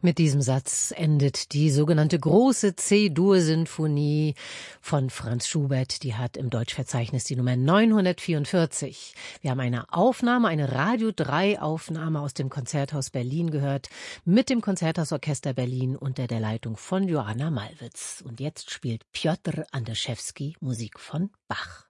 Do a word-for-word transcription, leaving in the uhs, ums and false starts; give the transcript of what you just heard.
Mit diesem Satz endet die sogenannte große C-Dur-Sinfonie von Franz Schubert. Die hat im Deutschverzeichnis die Nummer neunhundertvierundvierzig. Wir haben eine Aufnahme, eine Radio drei Aufnahme aus dem Konzerthaus Berlin gehört, mit dem Konzerthausorchester Berlin unter der Leitung von Joanna Malwitz. Und jetzt spielt Pjotr Andeschewski Musik von Bach.